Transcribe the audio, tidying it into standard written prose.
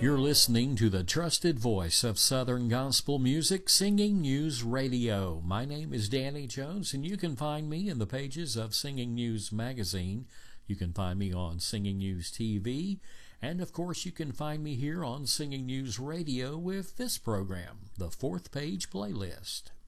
You're listening to the trusted voice of Southern Gospel Music, Singing News Radio. My name is Danny Jones, and you can find me in the pages of Singing News Magazine. You can find me on Singing News TV, and of course you can find me here on Singing News Radio with this program, the Fourth Page Playlist.